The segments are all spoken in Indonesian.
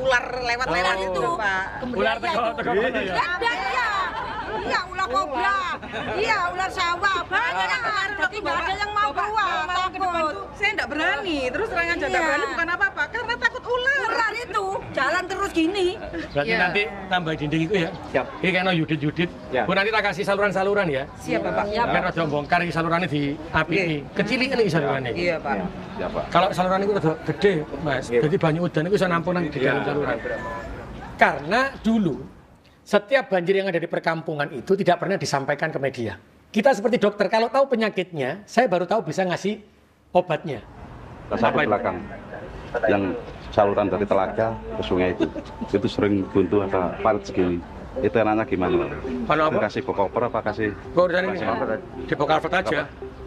ular lewat-lewat itu, Pak. Ular teko ya. Iya, ular kobra. Iya, ular sawah. Banyak. Jadi nggak ada yang mau keluar. Takut. Saya nggak berani. Terus terang aja nggak berani bukan apa-apa, karena takut ular. Ular itu jalan terus gini. Berarti nanti tambah dinding itu ya. Siap. Ini kayaknya Yudit. Ya. Bu nanti tak kasih saluran-saluran ya. Siap, Bapak. Biar ada bongkar iki salurannya di api ini. Kecil ini salurannya. Iya, Pak. Ya, Pak. Kalau saluran itu udah gede, Mas. Jadi banyak udan itu bisa nampung di dalam saluran. Karena dulu setiap banjir yang ada di perkampungan itu tidak pernah disampaikan ke media. Kita seperti dokter, kalau tahu penyakitnya, saya baru tahu bisa ngasih obatnya. Sampai belakang yang saluran dari telaga ke sungai itu sering buntu atau parit segini. Itu enaknya gimana? Kalau apa? Kasih bokoper apa kasih? Urusan ini di bokalvet aja.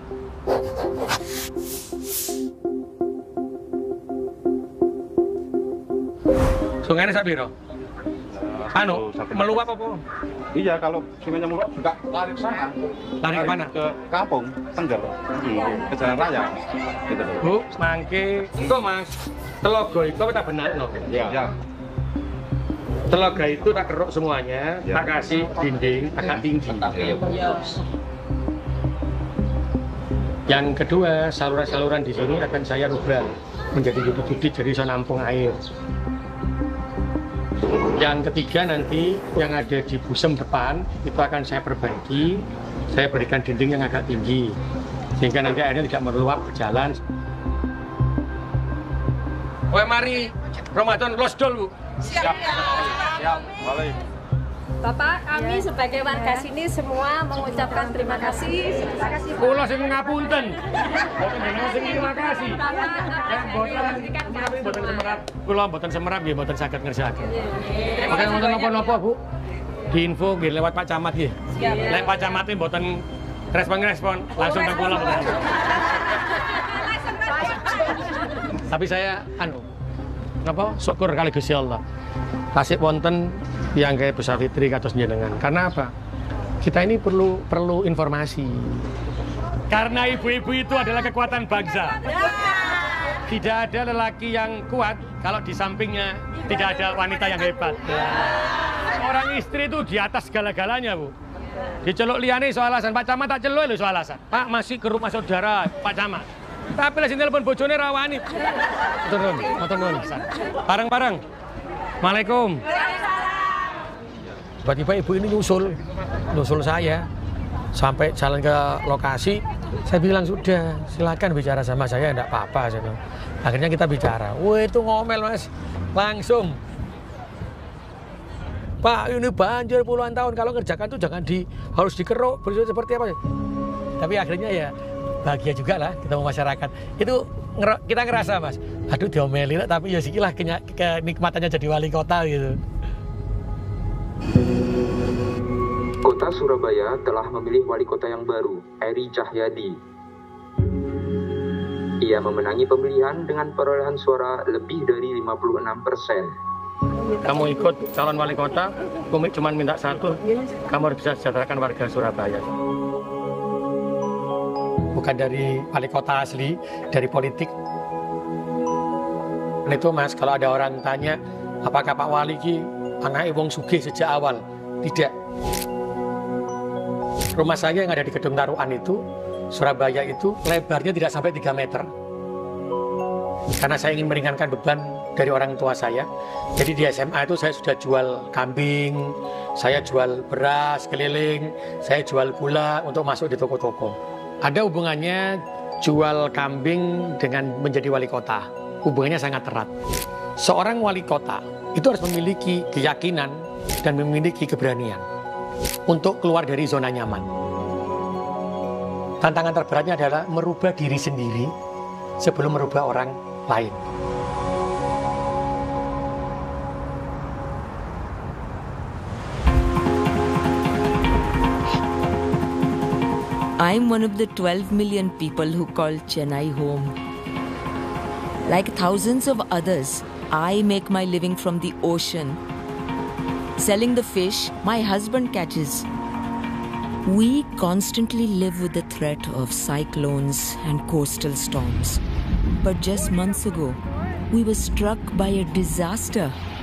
Sungainya sabiro. Meluap apa? Iya, kalau sungainya meluap juga lari ke sana. Lari ke mana? Ke kampung, Tengger, ke jalan raya. Gitu. Bu, mangke, kok Mas, telogo itu kita benar no? Ya. Telaga itu tak keruk semuanya, Ya. tak kasih dinding agak tinggi. Yang kedua, saluran-saluran di sini akan saya rubah menjadi judit-judit, jadi bisa nampung air. Yang ketiga nanti yang ada di busem depan itu akan saya perbaiki, saya berikan dinding yang agak tinggi sehingga nanti airnya tidak meluap berjalan. Wah mari Ramadan losdol Bu. Siap. Balik. Bapak, kami sebagai warga sini semua mengucapkan terima kasih. Kula sing ngapunten. Boten sing terima kasih. Boten semerap. Kula boten semerap nggih boten saged ngersakaken. Oke wonten napa-napa Bu? Diinfo nggih lewat Pak Camat nggih. Lek Pak Camat mboten respon langsung nang kula. Tapi saya syukur kali Gusti Allah. Kasih wonten yang kayak besar fitri kados jenengan. Karena apa? Kita ini perlu informasi. Karena ibu-ibu itu adalah kekuatan bangsa. Tidak ada lelaki yang kuat kalau di sampingnya tidak ada wanita yang hebat. Orang istri itu di atas segala-galanya, Bu. Diceluk liyane soal alasan, Pak Camat tak celuk lho soal alasan. Pak masih ke rumah saudara, Pak Camat. Tapi lah telepon bojone rawani. Motor nuwun. Bareng-bareng. Assalamualaikum. Tiba-tiba ibu ini nyusul saya sampai jalan ke lokasi. Saya bilang sudah, silakan bicara sama saya, enggak apa-apa. Akhirnya kita bicara. Wah itu ngomel Mas, langsung. Pak ini banjir puluhan tahun, kalau kerjakan tuh harus dikeruk, seperti apa? Tapi akhirnya ya bahagia juga lah kita masyarakat. Itu kita ngerasa Mas, aduh diomeli tapi ya sikilah kenikmatannya jadi wali kota gitu. Kota Surabaya telah memilih wali kota yang baru, Eri Cahyadi. Ia memenangi pemilihan dengan perolehan suara lebih dari 56%. Kamu ikut calon wali kota, komik cuma minta satu, kamu harus bisa sejahterakan warga Surabaya. Bukan dari wali kota asli, dari politik. Dan itu Mas, kalau ada orang tanya, apakah Pak Wali ki anaknya wong sugih sejak awal? Tidak. Rumah saya yang ada di Gedung Taruhan itu, Surabaya itu, lebarnya tidak sampai 3 meter. Karena saya ingin meringankan beban dari orang tua saya. Jadi di SMA itu saya sudah jual kambing, saya jual beras keliling, saya jual gula untuk masuk di toko-toko. Ada hubungannya jual kambing dengan menjadi wali kota. Hubungannya sangat erat. Seorang wali kota itu harus memiliki keyakinan dan memiliki keberanian untuk keluar dari zona nyaman. Tantangan terberatnya adalah merubah diri sendiri sebelum merubah orang lain. I'm one of the 12 million people who call Chennai home. Like thousands of others, I make my living from the ocean. Selling the fish my husband catches. We constantly live with the threat of cyclones and coastal storms. But just months ago, we were struck by a disaster